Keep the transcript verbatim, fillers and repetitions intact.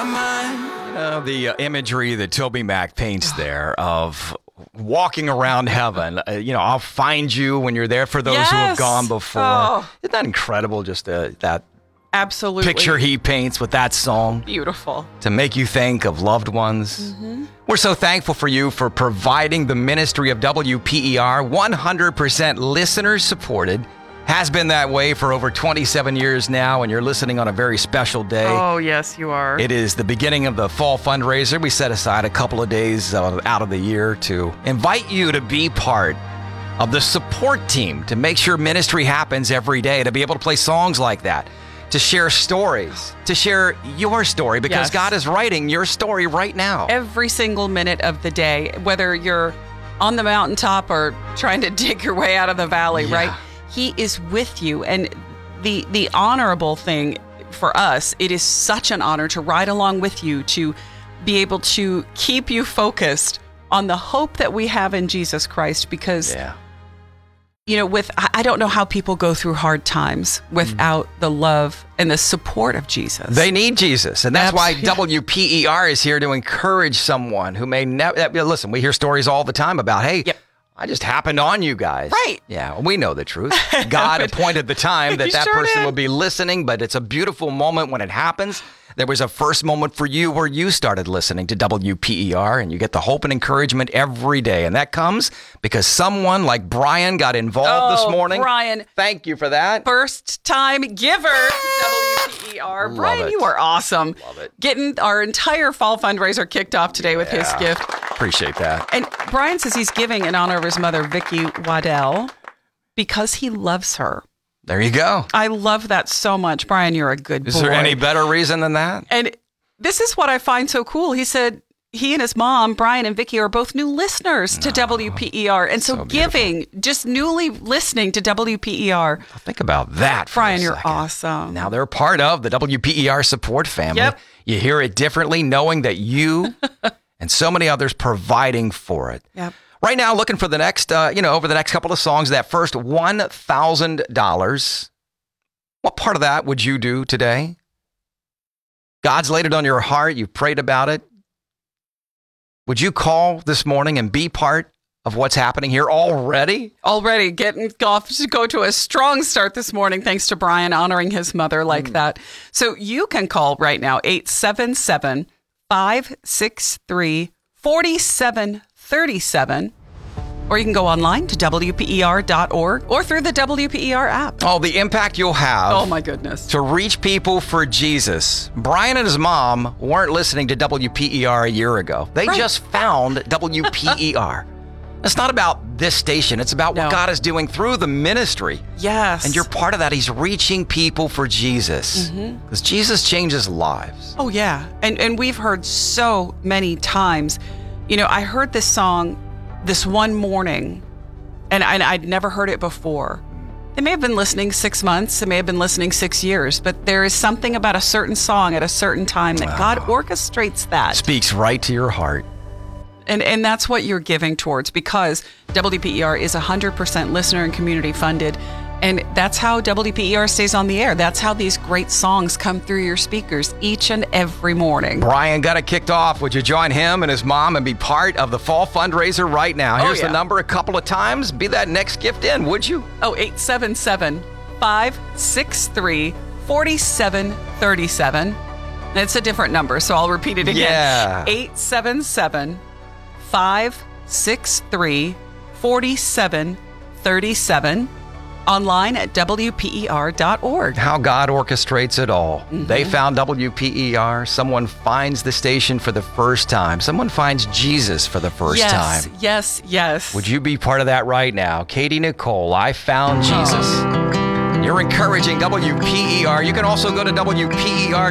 mind. You know, the uh, imagery that Toby Mac paints there of walking around heaven. Uh, you know, I'll find you when you're there for those yes. who have gone before. Oh. Isn't that incredible? Just uh, that Absolutely. picture he paints with that song. Beautiful. To make you think of loved ones. Mm-hmm. We're so thankful for you for providing the ministry of W P E R, one hundred percent listener supported. Has been that way for over twenty-seven years now, and you're listening on a very special day. Oh, yes, you are. It is the beginning of the fall fundraiser. We set aside a couple of days uh, out of the year to invite you to be part of the support team to make sure ministry happens every day, to be able to play songs like that, to share stories, to share your story, because Yes. God is writing your story right now. Every single minute of the day, whether you're on the mountaintop or trying to dig your way out of the valley, Yeah. right? He is with you. And the the honorable thing for us, it is such an honor to ride along with you, to be able to keep you focused on the hope that we have in Jesus Christ, because Yeah. you know, with I I don't know how people go through hard times without the love and the support of Jesus. They need Jesus, and that's why Abs- yeah. W P E R is here to encourage someone who may never. Listen, we hear stories all the time about, hey, Yep. I just happened on you guys. Right. Yeah, we know the truth. God appointed the time that You that sure person did. will be listening, but it's a beautiful moment when it happens. There was a first moment for you where you started listening to W P E R, and you get the hope and encouragement every day. And that comes because someone like Brian got involved this Oh, morning. Brian. Thank you for that. First time giver to W P E R. Love Brian, it. you are awesome. Love it. Getting our entire fall fundraiser kicked off today with his Yeah. gift. Appreciate that. And Brian says he's giving in honor of his mother, Vicky Waddell, because he loves her. There you go. I love that so much. Brian, you're a good Is boy. there any better reason than that? And this is what I find so cool. He said he and his mom, Brian and Vicky, are both new listeners to W P E R. And so, so beautiful. giving, just newly listening to W P E R. Think about that for Brian, a you're second. awesome. Now they're part of the W P E R support family. Yep. You hear it differently, knowing that you and so many others providing for it. Yep. Right now, looking for the next, uh, you know, over the next couple of songs, that first one thousand dollars. What part of that would you do today? God's laid it on your heart. You've prayed about it. Would you call this morning and be part of what's happening here already? Already getting off to go to a strong start this morning, thanks to Brian honoring his mother like that. So you can call right now, eight seven seven, five six three, four seven three seven. Or you can go online to W P E R dot org or through the W P E R app. Oh, the impact you'll have. Oh, my goodness. To reach people for Jesus. Brian and his mom weren't listening to W P E R a year ago. They Right. just found W P E R. It's not about this station. It's about No. what God is doing through the ministry. Yes. And you're part of that. He's reaching people for Jesus. Because Jesus changes lives. Oh, yeah. And and we've heard so many times. You know, I heard this song this one morning, and, and I'd never heard it before. They may have been listening six months. They may have been listening six years. But there is something about a certain song at a certain time that God orchestrates that. Speaks right to your heart. And and that's what you're giving towards, because W P E R is one hundred percent listener and community funded. And that's how W P E R stays on the air. That's how these great songs come through your speakers each and every morning. Brian got it kicked off. Would you join him and his mom and be part of the fall fundraiser right now? Oh, Here's yeah. the number a couple of times. Be that next gift in, would you? Oh, eight seven seven, five six three, four seven three seven. It's a different number, so I'll repeat it again. Yeah. eight seven seven, five six three, four seven three seven. Online at W P E R dot org. How God orchestrates it all. Mm-hmm. They found W P E R. Someone finds the station for the first time. Someone finds Jesus for the first yes, time. Yes, yes. Would you be part of that right now? Katie Nicole, I found Jesus. You're encouraging W P E R. You can also go to W P E R